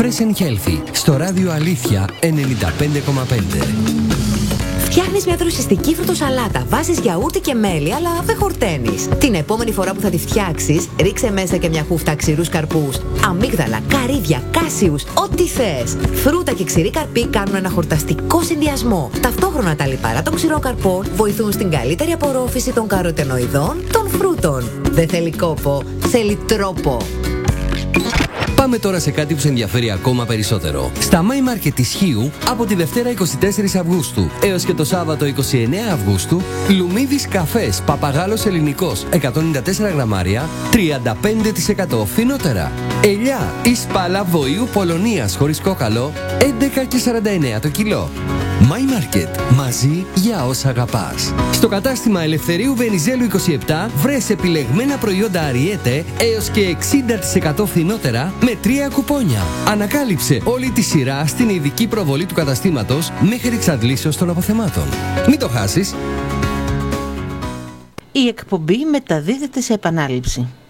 Fresh and Healthy, στο ράδιο Αλήθεια 95,5. Φτιάχνεις μια δροσιστική φρουτοσαλάτα, βάζεις γιαούρτι και μέλι, αλλά δεν χορταίνεις. Την επόμενη φορά που θα τη φτιάξεις, ρίξε μέσα και μια χούφτα ξηρούς καρπούς, αμύγδαλα, καρύδια, κάσιους, ό,τι θες. Φρούτα και ξηροί καρποί κάνουν ένα χορταστικό συνδυασμό. Ταυτόχρονα τα λιπαρά των ξηρών καρπών βοηθούν στην καλύτερη απορρόφηση των καροτενοειδών των φρούτων. Δεν θέλει κόπο, θέλει τρόπο. Πάμε τώρα σε κάτι που σε ενδιαφέρει ακόμα περισσότερο. Στα My Market της Χίου, από τη Δευτέρα 24 Αυγούστου έως και το Σάββατο 29 Αυγούστου, Λουμίδης καφές Παπαγάλος ελληνικός 194 γραμμάρια, 35% φθηνότερα. Ελιά ή σπάλα βοήου Πολωνίας χωρίς κόκαλο, 11,49 το κιλό. My Market. Μαζί για όσα αγαπάς. Στο κατάστημα Ελευθερίου Βενιζέλου 27 βρες επιλεγμένα προϊόντα Αριέτε έως και 60% φθηνότερα με 3 κουπόνια. Ανακάλυψε όλη τη σειρά στην ειδική προβολή του καταστήματος μέχρι εξαντλήσεως των αποθεμάτων. Μην το χάσεις. Η εκπομπή μεταδίδεται σε επανάληψη.